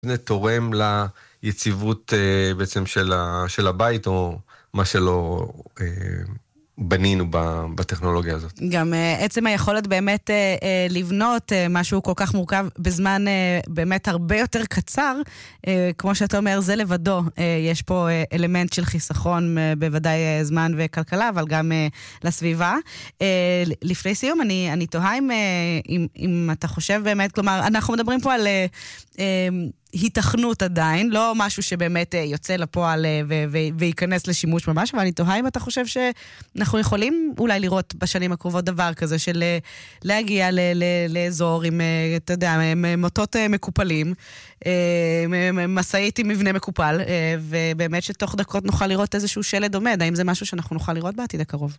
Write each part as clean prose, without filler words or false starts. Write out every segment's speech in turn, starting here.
תורם ליציבות בעצם של הבית, או מה שלא בנינו בטכנולוגיה הזאת. גם עצם היכולת באמת לבנות משהו כל כך מורכב בזמן באמת הרבה יותר קצר, כמו שאתה אומר, זה לבדו. יש פה אלמנט של חיסכון, בוודאי זמן וכלכלה, אבל גם לסביבה. לפני סיום, אני תוהה אם אתה חושב באמת, כלומר, אנחנו מדברים פה על התכנות עדיין, לא משהו שבאמת יוצא לפועל וייכנס לשימוש ממש, אבל אני תוהה אם אתה חושב שאנחנו יכולים אולי לראות בשנים הקרובות דבר כזה של להגיע לאזור עם, אתה יודע, מוטות מקופלים, מסעית עם מבנה מקופל, ובאמת שתוך דקות נוכל לראות איזשהו שלד עומד. האם זה משהו שאנחנו נוכל לראות בעתיד הקרוב?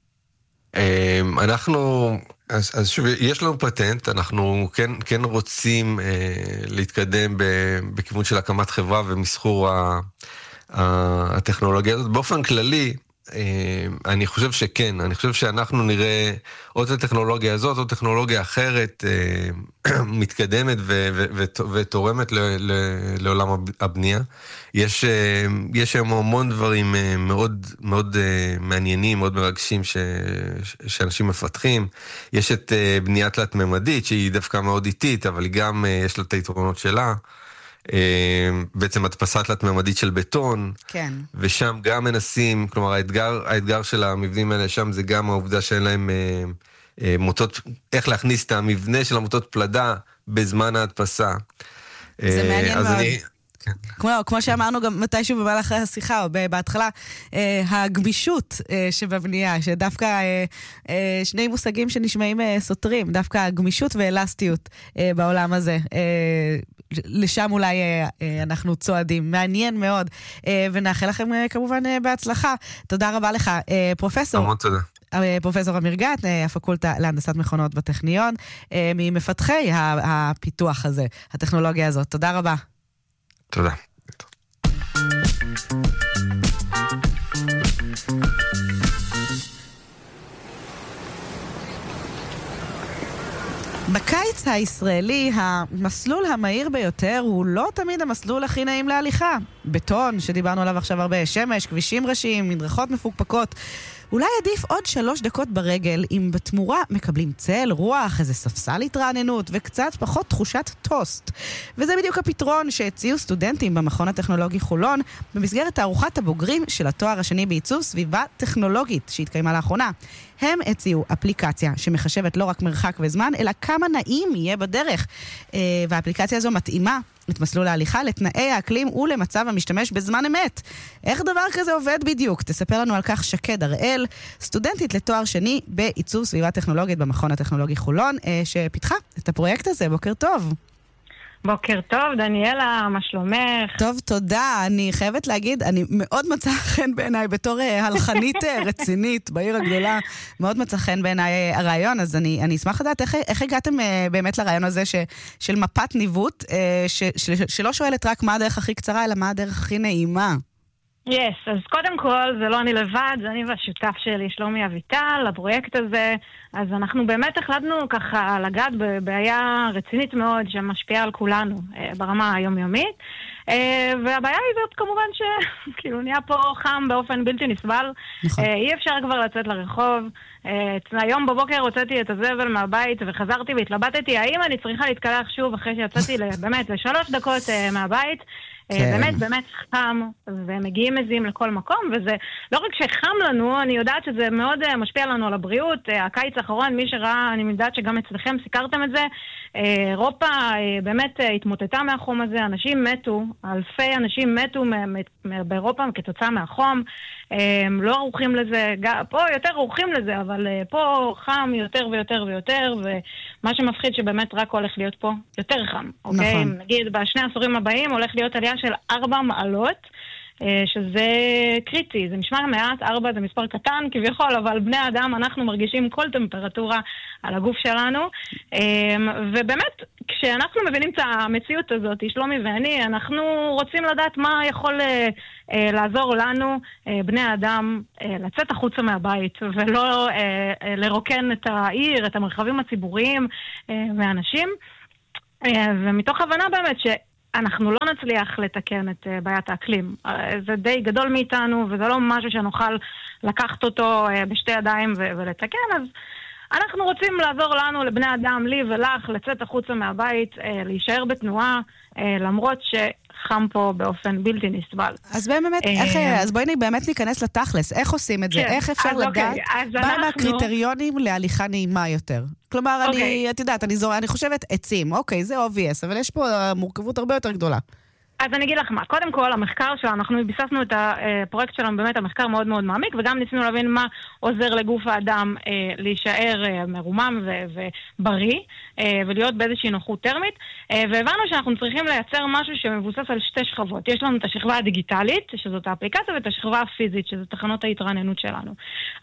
אז שוב, יש לנו פטנט, אנחנו כן רוצים להתקדם בכיוון של הקמת חברה ומסחור הטכנולוגיה הזאת. באופן כללי, אני חושב שכן, אני חושב שאנחנו נראה או את הטכנולוגיה הזאת, או טכנולוגיה אחרת, מתקדמת ותורמת לעולם הבנייה. יש היום המון דברים מאוד, מאוד מעניינים, מאוד מרגשים שאנשים מפתחים. יש את בנייה תלת-ממדית, שהיא דווקא מאוד איטית, אבל היא גם יש לה את היתרונות שלה. בעצם הדפסה תלת-ממדית של בטון, כן. ושם גם מנסים, כלומר האתגר של המבנים האלה שם זה גם העובדה שאין להם מוטות, איך להכניס את המבנה של המוטות פלדה בזמן ההדפסה. זה מעניין מאוד. כמו שאמרנו גם מתישהו במהלך השיחה, או בהתחלה, הגמישות שבבנייה, שדווקא שני מושגים שנשמעים סותרים, דווקא הגמישות ואלסטיות בעולם הזה. לשם אולי אנחנו צועדים. מעניין מאוד. ונאחל לכם כמובן בהצלחה. תודה רבה לך, פרופסור. המון תודה. פרופסור אמיר גת, הפקולטה להנדסת מכונות בטכניון, ממפתחי הפיתוח הזה, הטכנולוגיה הזאת. תודה רבה. תודה. בקיץ הישראלי, המסלול המהיר ביותר הוא לא תמיד המסלול הכי נעים להליכה. בטון, שדיברנו עליו עכשיו הרבה, שמש, כבישים ראשיים, מדרכות מפוקפקות. אולי עדיף עוד 3 דקות ברגל, אם בתמורה מקבלים צל, רוח, איזה ספסל התרעננות, וקצת פחות תחושת טוסט. וזה בדיוק הפתרון שהציעו סטודנטים במכון הטכנולוגי חולון, במסגרת תערוכת הבוגרים של התואר השני בעיצוב סביבה טכנולוגית, שהתקיימה לאחרונה. הם הציעו אפליקציה שמחשבת לא רק מרחק וזמן, אלא כמה נעים יהיה בדרך. והאפליקציה הזו מתאימה את מסלול ההליכה לתנאי האקלים ולמצב המשתמש בזמן אמת. איך דבר כזה עובד בדיוק? תספר לנו על כך שקד הראל, סטודנטית לתואר שני בעיצוב סביבה טכנולוגית במכון הטכנולוגי חולון, שפיתחה את הפרויקט הזה. בוקר טוב. בוקר טוב, דניאלה, מה שלומך? טוב, תודה. אני חייבת להגיד, אני מאוד מצא חן בעיניי, בתור הלחנית רצינית בעיר הגדולה, מאוד מצא חן בעיניי הרעיון, אז אני אשמח לדעת איך הגעתם באמת לרעיון הזה של מפת ניווט, שלא שואלת רק מה הדרך הכי קצרה, אלא מה הדרך הכי נעימה. אז קודם כל, זה לא אני לבד, זה אני והשותף שלי, שלומי אביטל, לפרויקט הזה. אז אנחנו באמת החלטנו ככה לגעת בבעיה רצינית מאוד שמשפיעה על כולנו ברמה היומיומית. והבעיה היא זאת כמובן שכאילו נהיה פה חם באופן בלתי נסבל. אי אפשר כבר לצאת לרחוב. היום בבוקר הוצאתי את הזבל מהבית וחזרתי והתלבטתי האם אני צריכה להתקלח שוב אחרי שיצאתי באמת ל3 דקות מהבית. באמת חם, ומגיעים מזים לכל מקום, וזה לא רק שחם לנו, אני יודעת שזה מאוד משפיע לנו על הבריאות. הקיץ האחרון, מי שראה, אני יודעת שגם אצלכם סיקרתם את זה, אירופה באמת התמוטטה מהחום הזה, אנשים מתו, אלפי אנשים מתו באירופה כתוצאה מהחום, לא ערוכים לזה, פה יותר ערוכים לזה, אבל פה חם יותר ויותר ויותר, ומה שמפחיד שבאמת רק הולך להיות פה יותר חם, אוקיי? נגיד, בשני העשורים הבאים הולך להיות עלייה של 4 מעלות, שזה קריטי, זה נשמע מעט, 4 זה מספר קטן כביכול, אבל בני האדם אנחנו מרגישים כל טמפרטורה על הגוף שלנו, ובאמת כשאנחנו מבינים את המציאות הזאת, שלומי ואני, אנחנו רוצים לדעת מה יכול לעזור לנו, בני האדם, לצאת החוצה מהבית, ולא לרוקן את העיר, את המרחבים הציבוריים מהאנשים, ומתוך הבנה באמת אנחנו לא נצליח לתקן את בעיית האקלים. זה די גדול מאיתנו, וזה לא משהו שנוכל לקחת אותו בשתי ידיים ולתקן, אז אנחנו רוצים לעזור לנו, לבני אדם, לי ולך, לצאת החוצה מהבית, להישאר בתנועה, למרות שחם פה באופן בלתי נסבל. אז באמת, אז בואי באמת ניכנס לתכלס. איך עושים את זה? איך אפשר לדעת מה הקריטריונים להליכה נעימה יותר? כלומר, את יודעת, אני חושבת עצים. אוקיי, זה obvious, אבל יש פה מורכבות הרבה יותר גדולה. אז אני אגיד לך מה, קודם כל המחקר שלנו, אנחנו ביססנו את הפרויקט שלנו באמת המחקר מאוד מאוד מעמיק, וגם ניסינו להבין מה עוזר לגוף האדם להישאר מרומם ובריא, ולהיות באיזושהי נוחות טרמית, והבנו שאנחנו צריכים לייצר משהו שמבוסס על שתי שכבות. יש לנו את השכבה הדיגיטלית, שזאת האפליקציה, ואת השכבה הפיזית, שזאת תחנות ההתרעננות שלנו.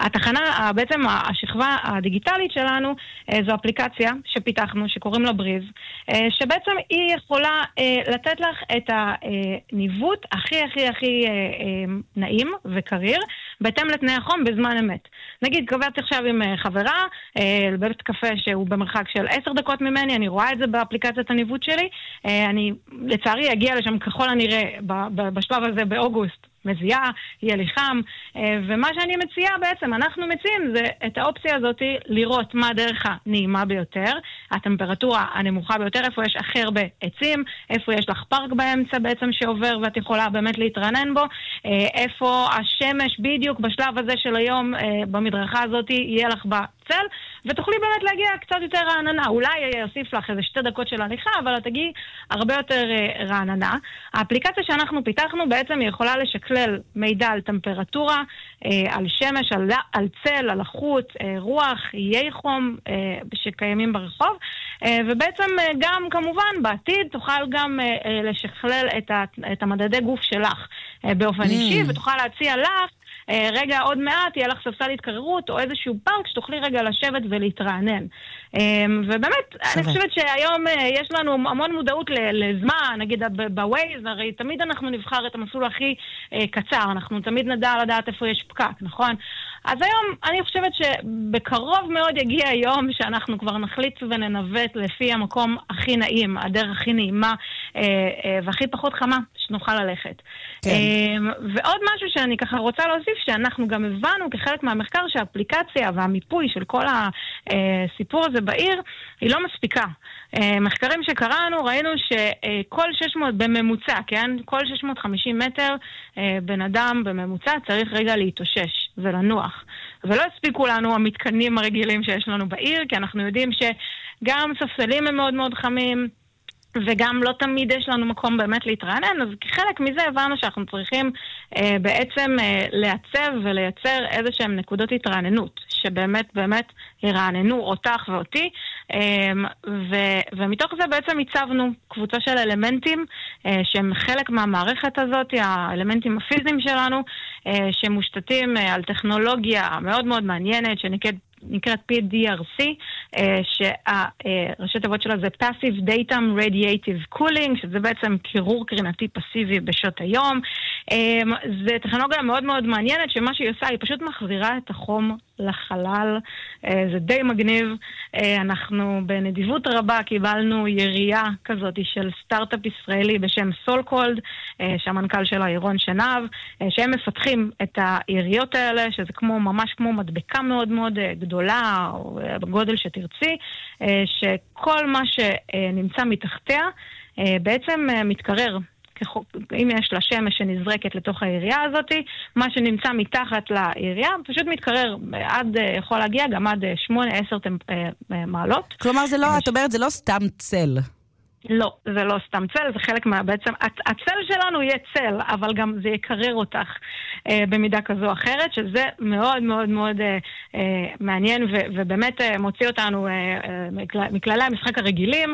בעצם השכבה הדיגיטלית שלנו, זו אפליקציה שפיתחנו, שקוראים לה בריז, שבעצם היא יכולה לתת לך את הניווט הכי נעים וקריר, בהתאם לתנאי החום בזמן אמת. נגיד, קבעתי עכשיו עם חברה, לבית קפה שהוא במרחק של 10 דקות ממני, אני רואה את זה באפליקציית הניווט שלי, אני לצערי אגיע לשם ככל הנראה בשלב הזה באוגוסט, מזיעה, יהיה לי חם, ומה שאני מציעה בעצם, אנחנו מציעים, זה את האופציה הזאת לראות מה הדרך הנעימה ביותר, הטמפרטורה הנמוכה ביותר, איפה יש הכי הרבה עצים, איפה יש לך פארק באמצע בעצם שעובר ואת יכולה באמת להתרענן בו, איפה השמש בדיוק בשלב הזה של היום במדרכה הזאת יהיה לך בצל, ותוכלי באמת להגיע קצת יותר רעננה. אולי יוסיף לך איזה 2 דקות של הליכה, אבל את תגיעי הרבה יותר רעננה. האפליקציה שאנחנו פיתחנו בעצם היא יכולה לשקלל מידע על טמפרטורה, על שמש, על צל, על החוץ, רוח, איי חום שקיימים ברחוב, ובעצם גם כמובן בעתיד תוכל גם לשכלל את המדדי גוף שלך באופן אישי, ותוכל להציע לך רגע, עוד מעט יהיה לך ספסל התקררות או איזשהו פארק שתוכלי רגע לשבת ולהתרענן. ובאמת, אני חושבת שהיום יש לנו המון מודעות לזמן, נגיד בווייז, הרי תמיד אנחנו נבחר את המסלול הכי קצר, אנחנו תמיד נדע לדעת איפה יש פקק, נכון? אז היום אני חושבת שבקרוב מאוד יגיע היום שאנחנו כבר נחליט וננווט לפי המקום הכי נעים, הדרך הכי נעימה והכי פחות חמה שנוכל ללכת. כן. ועוד משהו שאני ככה רוצה להוסיף, שאנחנו גם הבנו כחלק מהמחקר שהאפליקציה והמיפוי של כל הסיפור הזה בעיר היא לא מספיקה. מחקרים שקראנו, ראינו שכל 600 בממוצע, כן? כל 650 מטר בן אדם בממוצע צריך רגע להתאושש ולנוח. ולא הספיקו לנו המתקנים הרגילים שיש לנו בעיר, כי אנחנו יודעים שגם ספסלים הם מאוד מאוד חמים, וגם לא תמיד יש לנו מקום באמת להתרענן, אז כחלק מזה הבנו שאנחנו צריכים בעצם לעצב ולייצר איזה שהם נקודות התרעננות, שבאמת באמת ירעננו אותך ואותי, ומתוך זה בעצם הצבנו קבוצה של אלמנטים שהם חלק מהמערכת הזאת, האלמנטים הפיזיים שלנו, שמושתתים על טכנולוגיה מאוד מאוד מעניינת, שנקראת PDRC, שהראשי תיבות שלה זה Passive Datum Radiative Cooling, שזה בעצם קירור קרינתי פסיבי בשעות היום. זה טכנולוגיה מאוד מאוד מעניינת, שמה שהיא עושה, היא פשוט מחזירה את החום לחלל. זה די מגניב. אנחנו בנדיבות רבה קיבלנו ירייה כזאת של סטארט-אפ ישראלי בשם סולקולד, שהמנכ"ל שלה ירון שנב, שהם מפתחים את היריות האלה, שזה ממש כמו מדבקה מאוד מאוד גדולה, או בגודל שתרצי, שכל מה שנמצא מתחתיה בעצם מתקרר. אם יש לה שמש שנזרקת לתוך העירייה הזאת, מה שנמצא מתחת לעירייה פשוט מתקרר יכול להגיע גם עד 8-10 מעלות. כלומר, את אומרת, זה לא סתם צל. לא, זה לא סתם צל, זה חלק בעצם, הצל שלנו יהיה צל, אבל גם זה יקרר אותך במידה כזו או אחרת, שזה מאוד מאוד מאוד מעניין, ובאמת מוציא אותנו מכללי המשחק הרגילים,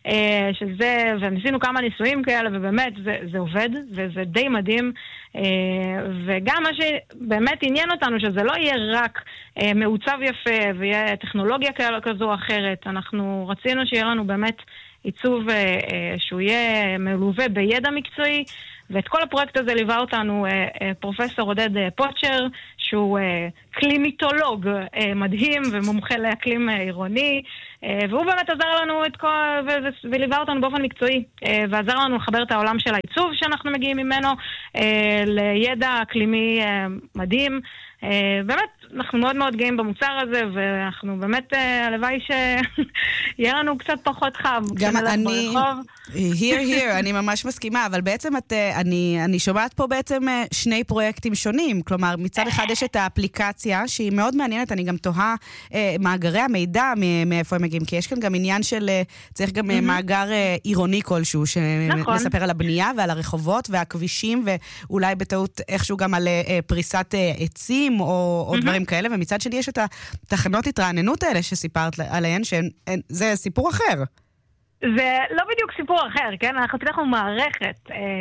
וניסינו כמה ניסויים כאלה, ובאמת זה עובד, וזה די מדהים, וגם מה שבאמת עניין אותנו, שזה לא יהיה רק מעוצב יפה, ויהיה טכנולוגיה כזו או אחרת, אנחנו רצינו שיהיה לנו באמת עיצוב שהוא יהיה מלווה בידע מקצועי, ואת כל הפרויקט הזה ליווה אותנו פרופסור עודד פוצ'ר, שהוא קלימיתולוג מדהים ומומחה לאקלים עירוני, והוא באמת עזר לנו וליווה אותנו באופן מקצועי, ועזר לנו לחבר את העולם של העיצוב שאנחנו מגיעים ממנו לידע אקלימי מדהים. באמת, אנחנו מאוד מאוד גאים במוצר הזה, ואנחנו באמת, הלוואי שיהיה לנו קצת פחות חם. גם אני, here, אני ממש מסכימה, אבל בעצם אני שומעת פה בעצם שני פרויקטים שונים, כלומר, מצד אחד יש את האפליקציה, שהיא מאוד מעניינת, אני גם תוהה מאגרי המידע מאיפה הם מגיעים, כי יש כאן גם עניין של, צריך גם מאגר עירוני כלשהו, שמספר על הבנייה ועל הרחובות והכבישים, ואולי בטעות איכשהו גם על פריסת עצים, או דברים כאלה, ומצד שני יש את התחנות התרעננות האלה שסיפרת עליהן, שזה סיפור אחר. זה לא בדיוק סיפור אחר, כן? אנחנו פיתחנו מערכת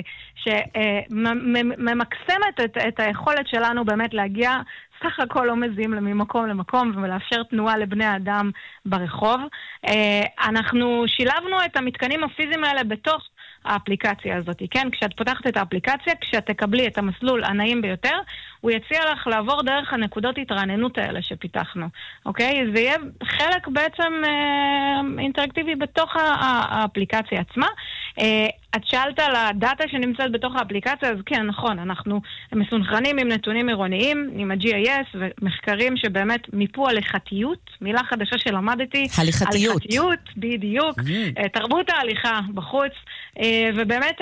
שממקסמת את היכולת שלנו באמת להגיע סך הכל לא מזיעים ממקום למקום ולאפשר תנועה לבני האדם ברחוב. אנחנו שילבנו את המתקנים הפיזיים האלה בתוך האפליקציה הזאת, כן? כשאת פותחת את האפליקציה, כשאת תקבלי את המסלול הנעים ביותר, הוא יציע לך לעבור דרך הנקודות התרעננות האלה שפיתחנו, אוקיי? זה יהיה חלק בעצם אינטראקטיבי בתוך האפליקציה עצמה. את שאלת על הדאטה שנמצאת בתוך האפליקציה, אז כן, נכון, אנחנו מסונכרנים עם נתונים עירוניים, עם ה-GIS ומחקרים שבאמת מיפו הליכתיות, מילה חדשה שלמדתי. הליכתיות, בדיוק. תרבות ההליכה בחוץ, ובאמת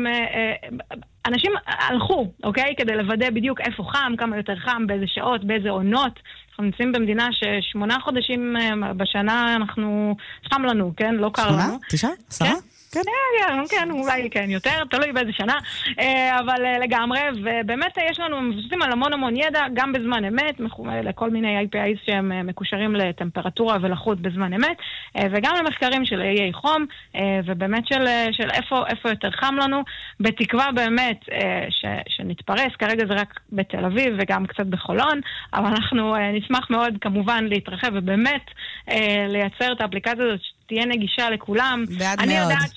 אנשים הלכו, אוקיי? כדי לוודא בדיוק איפה חם, כמה יותר חם, באיזה שעות, באיזה עונות. אנחנו נמצאים במדינה ש8 חודשים בשנה אנחנו חם לנו, כן? לא קר לנו. 8? 9? 10? כן, אולי כן יותר, תלוי באיזה שנה, אבל לגמרי, ובאמת יש לנו מבוססים על המון ידע, גם בזמן אמת, לכל מיני APIs שהם מקושרים לטמפרטורה ולחות בזמן אמת, וגם למחקרים של איי חום, ובאמת של איפה יותר חם לנו, בתקווה באמת שנתפרס, כרגע זה רק בתל אביב וגם קצת בחולון, אבל אנחנו נשמח מאוד כמובן להתרחב ובאמת לייצר את האפליקציה הזאת תהיה נגישה לכולם. אני יודעת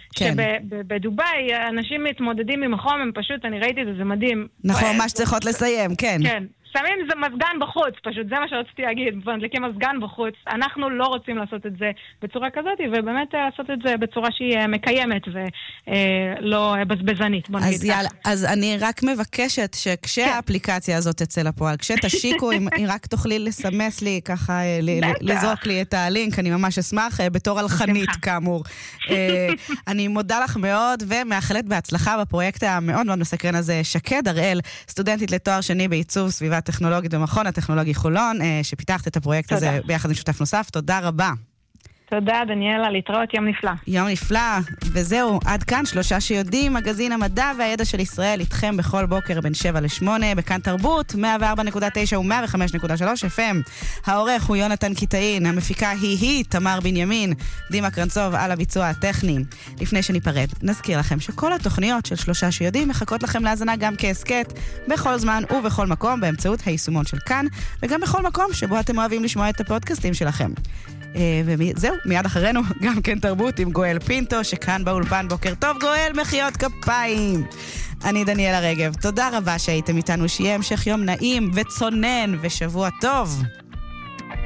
שבדוביי אנשים מתמודדים עם החום, הם פשוט, אני ראיתי את זה, זה מדהים. נכון, ממש צריכות לסיים, כן. כן. שמים זה מזגן בחוץ, פשוט זה מה שרציתי להגיד, מדליקים מזגן בחוץ. אנחנו לא רוצים לעשות את זה בצורה כזאת, ובאמת לעשות את זה בצורה שהיא מקיימת ולא בזבזנית. אז יאללה, אז אני רק מבקשת שכשהאפליקציה הזאת תצא לפועל, כשתשיקו, אם רק תוכלי לסמס לי, ככה לזרוק לי את הלינק, אני ממש אשמח, בתור הלחנית כאמור. אני מודה לך מאוד, ומאחלת בהצלחה בפרויקט המאוד מאוד מסקרן הזה. שקד הראל, סטודנטית לתואר שני בעיצוב סביבה טכנולוגית במכון הטכנולוגי חולון, שפיתחת את הפרויקט הזה ביחד עם שותף נוסף. תודה רבה. תודה, דניאלה, להתראות, יום נפלא. יום נפלא, וזהו, עד כאן 3 שיודעים, מגזין המדע והידע של ישראל, איתכם בכל בוקר בין 7 ל-8, בכאן תרבות, 104.9 ו-105.3 FM. העורך הוא יונתן קיטאין, המפיקה היא תמר בנימין, דימה קרנצוב על הביצוע הטכני. לפני שניפרד, נזכיר לכם שכל התוכניות של 3 שיודעים מחכות לכם להזנה גם כעסקט, בכל זמן ובכל מקום, באמצעות היישומון של כאן, וגם בכל מקום שבו אתם אוהבים לשמוע את הפודקאסטים שלכם. וזהו, מיד אחרינו גם כן תרבות עם גואל פינטו שכאן באולפן. בוקר טוב גואל, מחיאות כפיים. אני דניאלה רגב, תודה רבה שהייתם איתנו, שיהיה המשך יום נעים וצונן ושבוע טוב.